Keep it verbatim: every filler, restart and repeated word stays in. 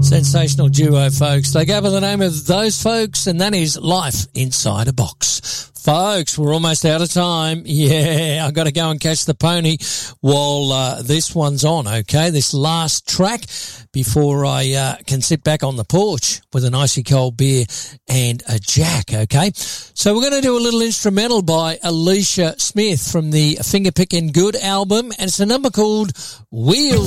Sensational duo, folks. They go by the name of Those Folks, and that is Life Inside a Box. Folks, we're almost out of time. Yeah, I've got to go and catch the pony while uh, this one's on, okay? This last track before I uh, can sit back on the porch with an icy cold beer and a jack, okay? So we're going to do a little instrumental by Alicia Smith from the Finger Pickin' Good album, and it's a number called Wheels.